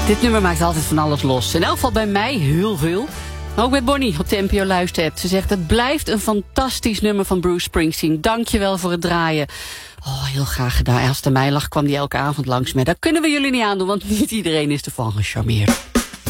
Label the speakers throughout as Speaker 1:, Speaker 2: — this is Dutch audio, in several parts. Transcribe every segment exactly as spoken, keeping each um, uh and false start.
Speaker 1: Dit nummer maakt altijd van alles los. In elk geval bij mij heel veel. Maar ook bij Bonnie op de N P O Luisterapp. Ze zegt, het blijft een fantastisch nummer van Bruce Springsteen. Dank je wel voor het draaien. Oh, heel graag gedaan. Als het aan mij lag, kwam die elke avond langs me. Dat kunnen we jullie niet aandoen, want niet iedereen is ervan gecharmeerd.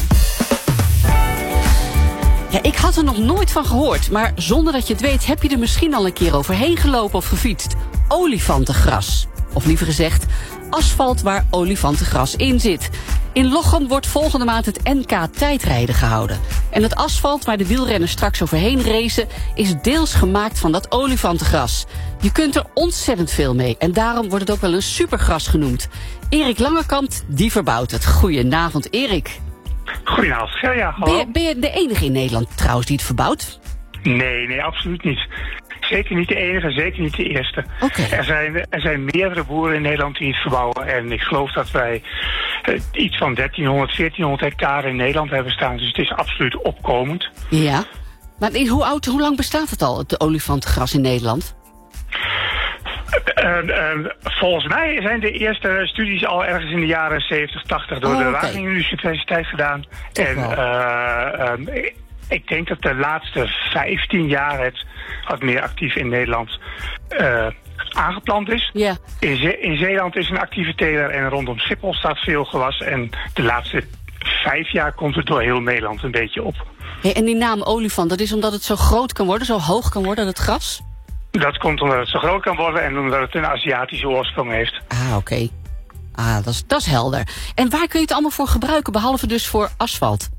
Speaker 1: Ja, ik had er nog nooit van gehoord, maar zonder dat je het weet heb je er misschien al een keer overheen gelopen of gefietst. Olifantengras. Of liever gezegd, asfalt waar olifantengras in zit. In Lochem wordt volgende maand het N K tijdrijden gehouden. En het asfalt waar de wielrenners straks overheen racen is deels gemaakt van dat olifantengras. Je kunt er ontzettend veel mee en daarom wordt het ook wel een supergras genoemd. Erik Langerkamp, die verbouwt het. Goedenavond, Erik.
Speaker 2: Goedenavond, Gerja. Hallo.
Speaker 1: Ben je, ben je de enige in Nederland trouwens die het verbouwt?
Speaker 2: Nee, nee, absoluut niet. Zeker niet de enige, zeker niet de eerste.
Speaker 1: Okay.
Speaker 2: Er zijn, er zijn meerdere boeren in Nederland die het verbouwen. En ik geloof dat wij uh, iets van dertienhonderd, veertienhonderd hectare in Nederland hebben staan. Dus het is absoluut opkomend.
Speaker 1: Ja. Maar hoe oud, hoe lang bestaat het al, het olifantengras in Nederland?
Speaker 2: Uh, uh, volgens mij zijn de eerste studies al ergens in de jaren zeventig, tachtig door
Speaker 1: oh,
Speaker 2: de
Speaker 1: okay.
Speaker 2: Wageningen Universiteit gedaan.
Speaker 1: Toch
Speaker 2: en uh, uh, ik denk dat de laatste vijftien jaar het wat meer actief in Nederland uh, aangeplant is.
Speaker 1: Ja.
Speaker 2: In, Ze- in Zeeland is een actieve teler en rondom Schiphol staat veel gewas. En de laatste vijf jaar komt het door heel Nederland een beetje op.
Speaker 1: Hey, en die naam olifant, dat is omdat het zo groot kan worden, zo hoog kan worden, het gras?
Speaker 2: Dat komt omdat het zo groot kan worden en omdat het een Aziatische oorsprong heeft.
Speaker 1: Ah, oké. Okay. Ah, dat is, dat is helder. En waar kun je het allemaal voor gebruiken, behalve dus voor asfalt?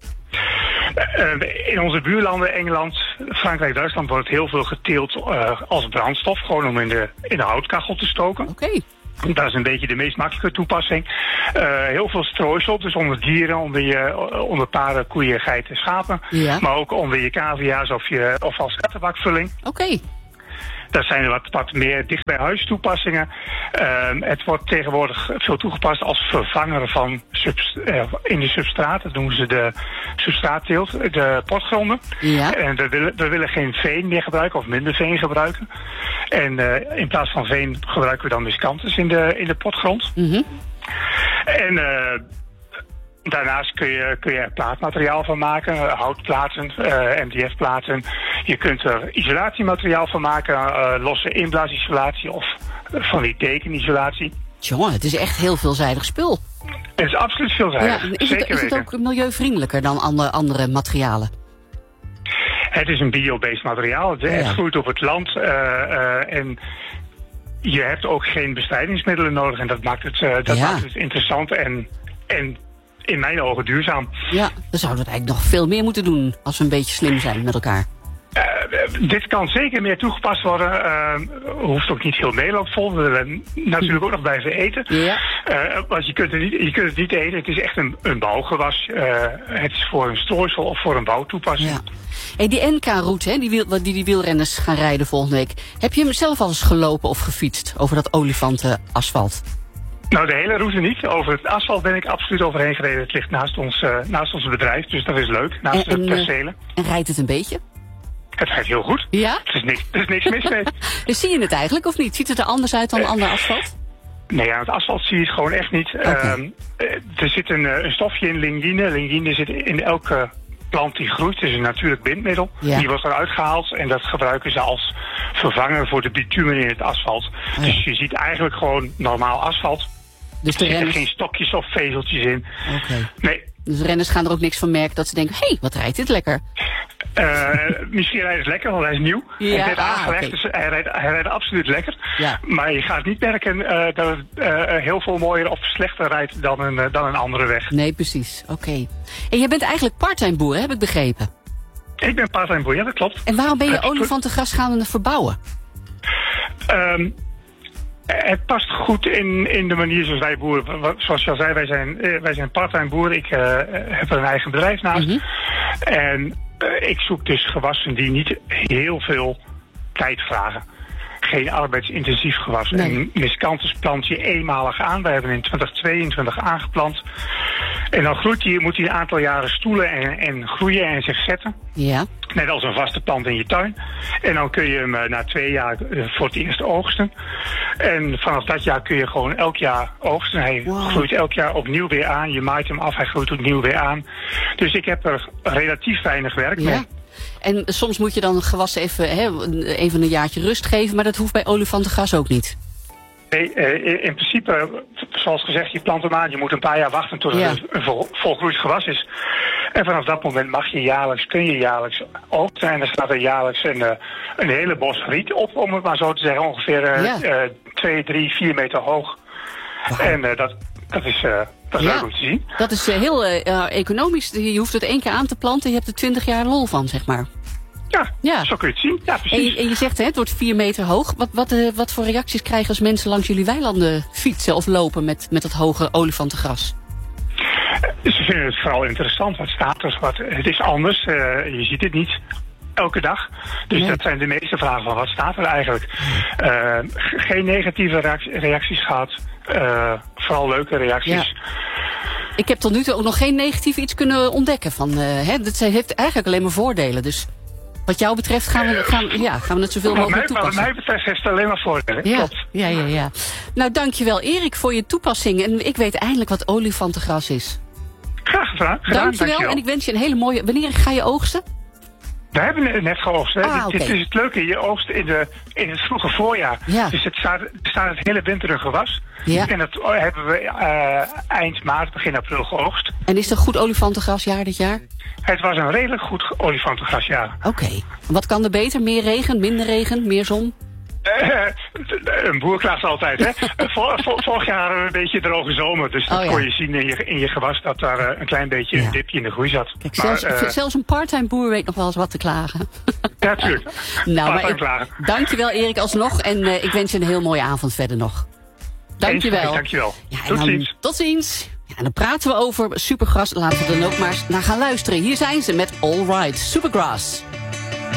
Speaker 2: Uh, in onze buurlanden, Engeland, Frankrijk, Duitsland, wordt het heel veel geteeld uh, als brandstof. Gewoon om in de, in de houtkachel te stoken.
Speaker 1: Oké. Okay.
Speaker 2: Dat is een beetje de meest makkelijke toepassing. Uh, heel veel strooisel, dus onder dieren, onder, je, onder paarden, koeien, geiten, schapen. Ja. Maar ook onder je cavia's of, je, of als kattenbakvulling.
Speaker 1: Oké. Okay.
Speaker 2: Dat zijn er wat, wat meer dicht bij huis toepassingen. Uh, het wordt tegenwoordig veel toegepast als vervanger van subst- uh, in de substraat. Dat noemen ze de substraatteelt, de potgronden.
Speaker 1: Ja.
Speaker 2: En we willen, we willen geen veen meer gebruiken of minder veen gebruiken. En uh, in plaats van veen gebruiken we dan miscanthus in de, in de potgrond.
Speaker 1: Mm-hmm.
Speaker 2: En uh, daarnaast kun je, kun je er plaatmateriaal van maken, uh, houtplaten, uh, M D F-platen. Je kunt er isolatiemateriaal van maken, uh, losse inblaasisolatie of uh, van die dekenisolatie.
Speaker 1: Jongen, het is echt heel veelzijdig spul.
Speaker 2: Het is absoluut veelzijdig.
Speaker 1: Ja, is,
Speaker 2: Zeker
Speaker 1: het, is het ook milieuvriendelijker dan andere, andere materialen?
Speaker 2: Het is een biobased materiaal. Het, ja. het groeit op het land uh, uh, en je hebt ook geen bestrijdingsmiddelen nodig. En dat maakt het, uh, dat ja. maakt het interessant en, en in mijn ogen duurzaam.
Speaker 1: Ja, dan zouden we het eigenlijk nog veel meer moeten doen als we een beetje slim zijn met elkaar.
Speaker 2: Uh, dit kan zeker meer toegepast worden. Uh, hoeft ook niet heel Nederland vol. We willen natuurlijk ook nog blijven eten.
Speaker 1: Ja.
Speaker 2: Uh, want je kunt, het niet, je kunt het niet eten. Het is echt een, een bouwgewas. Uh, het is voor een strooisel of voor een bouwtoepassing. Ja.
Speaker 1: Hey, die N K-route, hè, die, wiel, die die wielrenners gaan rijden volgende week. Heb je hem zelf al eens gelopen of gefietst over dat olifantenasfalt?
Speaker 2: Nou, de hele route niet. Over het asfalt ben ik absoluut overheen gereden. Het ligt naast ons, uh, naast ons bedrijf, dus dat is leuk. Naast
Speaker 1: en,
Speaker 2: de percelen.
Speaker 1: En rijdt het een beetje?
Speaker 2: Het rijdt heel goed.
Speaker 1: Ja?
Speaker 2: Er is niks, er is niks mis mee.
Speaker 1: Dus zie je het eigenlijk of niet? Ziet het er anders uit dan uh, ander asfalt?
Speaker 2: Nee, aan het asfalt zie je het gewoon echt niet. Okay. Uh, er zit een, een stofje in lignine. Lignine zit in elke plant die groeit. Het is een natuurlijk bindmiddel. Ja. Die wordt eruit gehaald en dat gebruiken ze als vervanger voor de bitumen in het asfalt. Oh ja. Dus je ziet eigenlijk gewoon normaal asfalt.
Speaker 1: Dus de
Speaker 2: er zitten
Speaker 1: renners...
Speaker 2: geen stokjes of vezeltjes in.
Speaker 1: Okay.
Speaker 2: Nee.
Speaker 1: Dus de renners gaan er ook niks van merken dat ze denken, hé, hey, wat rijdt dit lekker?
Speaker 2: Uh, misschien rijdt het lekker, want hij is nieuw.
Speaker 1: Ja,
Speaker 2: hij is net
Speaker 1: ah,
Speaker 2: aangelegd,
Speaker 1: okay.
Speaker 2: dus hij rijdt, hij rijdt absoluut lekker.
Speaker 1: Ja.
Speaker 2: Maar je gaat niet merken uh, dat het uh, heel veel mooier of slechter rijdt dan een, uh, dan een andere weg.
Speaker 1: Nee, precies. Oké. Okay. En jij bent eigenlijk parttime boer, heb ik begrepen?
Speaker 2: Ik ben parttime boer, ja, dat klopt.
Speaker 1: En waarom ben je uh, olifantengras gaan verbouwen?
Speaker 2: Um, Het past goed in, in de manier zoals wij boeren. Zoals je al zei, wij zijn, wij zijn part-time boeren. Ik uh, heb er een eigen bedrijf naast. Mm-hmm. En uh, ik zoek dus gewassen die niet heel veel tijd vragen. Geen arbeidsintensief gewas. Nee. En miscanthus plant je eenmalig aan. Wij hebben in twintig tweeëntwintig aangeplant. En dan groeit hij, moet hij een aantal jaren stoelen en, en groeien en zich zetten.
Speaker 1: Ja.
Speaker 2: Net als een vaste plant in je tuin. En dan kun je hem uh, na twee jaar uh, voor het eerst oogsten. En vanaf dat jaar kun je gewoon elk jaar oogsten. Hij wow. groeit elk jaar opnieuw weer aan. Je maait hem af, hij groeit opnieuw weer aan. Dus ik heb er relatief weinig werk
Speaker 1: ja.
Speaker 2: mee.
Speaker 1: En soms moet je dan gewassen even, hè, even een jaartje rust geven. Maar dat hoeft bij olifantengras ook niet.
Speaker 2: Nee, uh, in principe, zoals gezegd, je plant hem aan. Je moet een paar jaar wachten tot
Speaker 1: ja.
Speaker 2: het een vol, volgroeid gewas is. En vanaf dat moment mag je jaarlijks, kun je jaarlijks oogsten. En er staat er jaarlijks een, uh, een hele bos riet op, om het maar zo te zeggen. Ongeveer uh, ja. uh, twee, drie, vier meter hoog. Wow. En uh, dat, dat is, uh, dat is ja. leuk om te zien.
Speaker 1: Dat is uh, heel uh, economisch. Je hoeft het één keer aan te planten. Je hebt er twintig jaar lol van, zeg maar.
Speaker 2: Ja, ja, zo kun je het zien. Ja, precies.
Speaker 1: En je, en je zegt, hè, het wordt vier meter hoog. Wat, wat, uh, wat voor reacties krijgen als mensen langs jullie weilanden fietsen of lopen met, met dat hoge olifantengras?
Speaker 2: Ze vinden het vooral interessant. Wat staat er? Wat, het is anders. Uh, je ziet het niet elke dag. Dus nee. dat zijn de meeste vragen van wat staat er eigenlijk. Uh, geen negatieve reacties, reacties gehad. Uh, vooral leuke reacties. Ja.
Speaker 1: Ik heb tot nu toe ook nog geen negatief iets kunnen ontdekken. Van, uh, hè, dat heeft eigenlijk alleen maar voordelen. Dus wat jou betreft gaan we, gaan, ja, gaan we het zoveel mogelijk mij, toepassen.
Speaker 2: Wat mij betreft heeft het alleen maar voordelen.
Speaker 1: Ja,
Speaker 2: Klopt.
Speaker 1: ja, ja, ja. Nou, dankjewel Erik voor je toepassing. En ik weet eindelijk wat olifantengras is.
Speaker 2: Graag gedaan. gedaan
Speaker 1: dankjewel, dankjewel en ik wens je een hele mooie... Wanneer ga je oogsten?
Speaker 2: We hebben net geoogst. Hè.
Speaker 1: Ah,
Speaker 2: dit,
Speaker 1: okay.
Speaker 2: dit is het leuke. Je oogst in, de, in het vroege voorjaar.
Speaker 1: Ja.
Speaker 2: Dus het staat, het staat het hele winter een gewas.
Speaker 1: Ja.
Speaker 2: En dat hebben we uh, eind maart, begin april geoogst.
Speaker 1: En is het een goed olifantengrasjaar dit jaar?
Speaker 2: Het was een redelijk goed olifantengrasjaar.
Speaker 1: Oké. Okay. Wat kan er beter? Meer regen, minder regen, meer zon?
Speaker 2: Uh, een boer klaagt altijd, hè. Vor, vor, vorig jaar hadden we een beetje droge zomer. Dus dat oh, ja. kon je zien in je, in je gewas dat daar uh, een klein beetje ja. een dipje in de groei zat.
Speaker 1: Kijk,
Speaker 2: maar,
Speaker 1: zelfs,
Speaker 2: uh,
Speaker 1: zelfs een parttime boer weet nog wel eens wat te klagen.
Speaker 2: Ja, tuurlijk.
Speaker 1: Nou, maar ik, dankjewel Erik alsnog. En uh, ik wens je een heel mooie avond verder nog. Dankjewel.
Speaker 2: Eens, dankjewel.
Speaker 1: Ja,
Speaker 2: tot
Speaker 1: dan,
Speaker 2: ziens.
Speaker 1: Tot ziens. Ja, en dan praten we over Supergrass. Laten we er ook maar eens naar gaan luisteren. Hier zijn ze met All Right, Supergrass.